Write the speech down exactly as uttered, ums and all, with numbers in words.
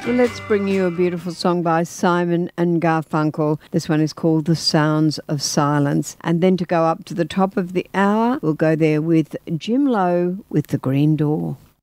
Well, let's bring you a beautiful song by Simon and Garfunkel. This one is called The Sounds of Silence. And then to go up to the top of the hour, we'll go there with Jim Lowe with The Green Door.